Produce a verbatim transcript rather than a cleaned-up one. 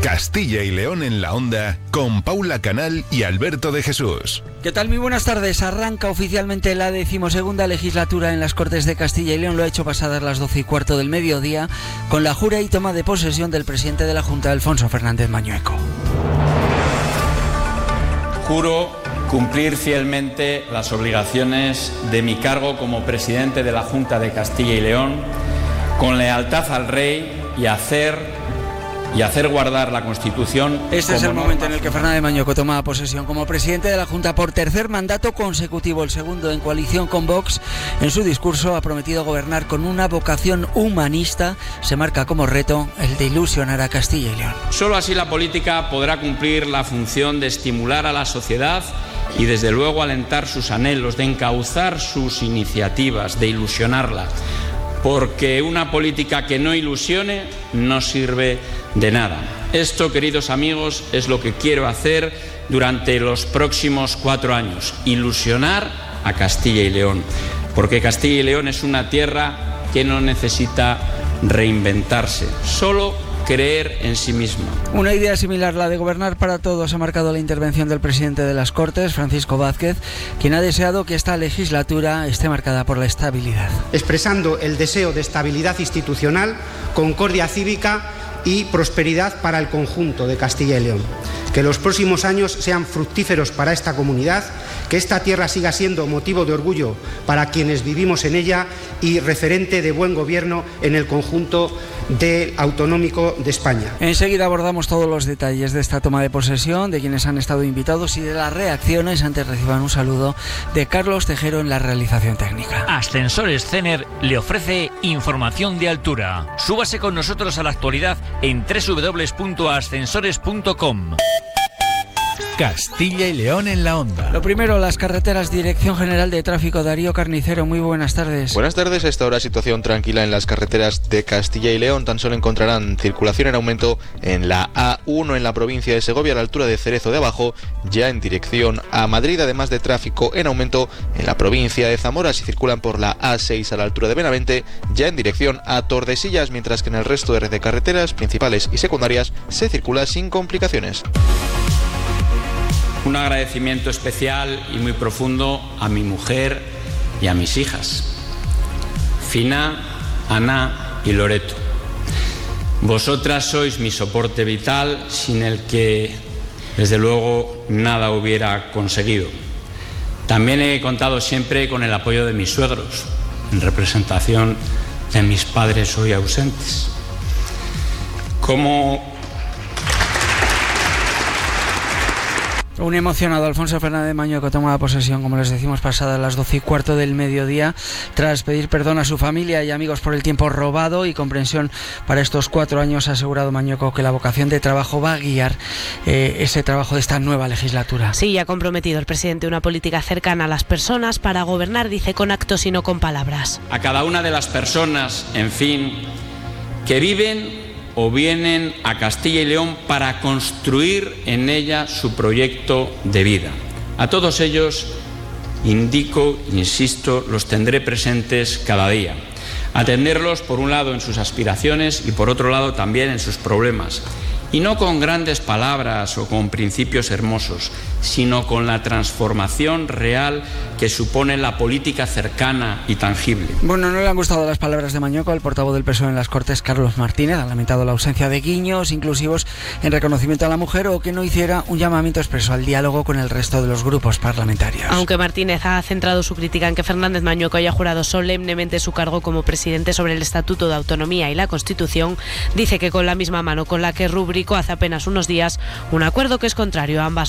Castilla y León en la Onda, con Paula Canal y Alberto de Jesús. ¿Qué tal? Muy buenas tardes. Arranca oficialmente la decimosegunda legislatura en las Cortes de Castilla y León. Lo ha hecho pasadas las doce y cuarto del mediodía, con la jura y toma de posesión del presidente de la Junta, Alfonso Fernández Mañueco. Juro cumplir fielmente las obligaciones de mi cargo como presidente de la Junta de Castilla y León, con lealtad al Rey y hacer... y hacer guardar la Constitución. Este es el momento en el que Fernández Mañueco toma posesión como presidente de la Junta por tercer mandato consecutivo, el segundo en coalición con Vox. En su discurso ha prometido gobernar con una vocación humanista. Se marca como reto el de ilusionar a Castilla y León. Solo así la política podrá cumplir la función de estimular a la sociedad y desde luego alentar sus anhelos, de encauzar sus iniciativas, de ilusionarla. Porque una política que no ilusione no sirve de nada. Esto, queridos amigos, es lo que quiero hacer durante los próximos cuatro años. Ilusionar a Castilla y León. Porque Castilla y León es una tierra que no necesita reinventarse, solo creer en sí misma. Una idea similar, la de gobernar para todos, ha marcado la intervención del presidente de las Cortes, Francisco Vázquez, quien ha deseado que esta legislatura esté marcada por la estabilidad. Expresando el deseo de estabilidad institucional, concordia cívica y prosperidad para el conjunto de Castilla y León. Que los próximos años sean fructíferos para esta comunidad, que esta tierra siga siendo motivo de orgullo para quienes vivimos en ella y referente de buen gobierno en el conjunto de autonómico de España. Enseguida abordamos todos los detalles de esta toma de posesión, de quienes han estado invitados y de las reacciones. Antes reciban un saludo de Carlos Tejero en la realización técnica. Ascensores Cener le ofrece información de altura. Súbase con nosotros a la actualidad en doble u doble u doble u punto ascensores punto com. Castilla y León en la Onda. Lo primero, las carreteras. Dirección General de Tráfico, Darío Carnicero, muy buenas tardes. Buenas tardes. A esta hora situación tranquila en las carreteras de Castilla y León. Tan solo encontrarán circulación en aumento en la A uno en la provincia de Segovia a la altura de Cerezo de Abajo, ya en dirección a Madrid, además de tráfico en aumento en la provincia de Zamora si circulan por la A seis a la altura de Benavente, ya en dirección a Tordesillas, mientras que en el resto de red de carreteras principales y secundarias se circula sin complicaciones. Un agradecimiento especial y muy profundo a mi mujer y a mis hijas, Fina, Ana y Loreto. Vosotras sois mi soporte vital, sin el que, desde luego, nada hubiera conseguido. También he contado siempre con el apoyo de mis suegros, en representación de mis padres hoy ausentes. Como Un emocionado Alfonso Fernández Mañueco toma posesión, como les decimos, pasadas las doce y cuarto del mediodía, tras pedir perdón a su familia y amigos por el tiempo robado y comprensión para estos cuatro años. Ha asegurado Mañueco que la vocación de trabajo va a guiar eh, ese trabajo de esta nueva legislatura. Sí, ha comprometido el presidente una política cercana a las personas para gobernar, dice, con actos y no con palabras. A cada una de las personas, en fin, que viven o vienen a Castilla y León para construir en ella su proyecto de vida. A todos ellos, indico, insisto, los tendré presentes cada día. Atenderlos, por un lado, en sus aspiraciones y, por otro lado, también en sus problemas. Y no con grandes palabras o con principios hermosos, sino con la transformación real que supone la política cercana y tangible. Bueno, no le han gustado las palabras de Mañueco. El portavoz del P S O E en las Cortes, Carlos Martínez, ha lamentado la ausencia de guiños inclusivos en reconocimiento a la mujer o que no hiciera un llamamiento expreso al diálogo con el resto de los grupos parlamentarios. Aunque Martínez ha centrado su crítica en que Fernández Mañueco haya jurado solemnemente su cargo como presidente sobre el Estatuto de Autonomía y la Constitución, dice que con la misma mano con la que rubricó hace apenas unos días un acuerdo que es contrario a ambas